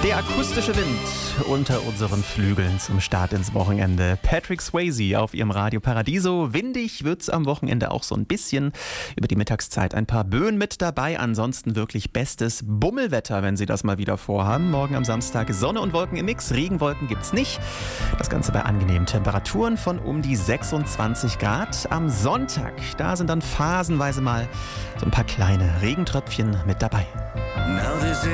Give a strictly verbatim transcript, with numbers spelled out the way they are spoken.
Der akustische Wind unter unseren Flügeln zum Start ins Wochenende. Patrick Swayze auf ihrem Radio Paradiso. Windig wird's am Wochenende auch so ein bisschen. Über die Mittagszeit ein paar Böen mit dabei. Ansonsten wirklich bestes Bummelwetter, wenn Sie das mal wieder vorhaben. Morgen am Samstag Sonne und Wolken im Mix. Regenwolken gibt's nicht. Das Ganze bei angenehmen Temperaturen von um die sechsundzwanzig Grad. Am Sonntag, da sind dann phasenweise mal so ein paar kleine Regentröpfchen mit dabei. Now this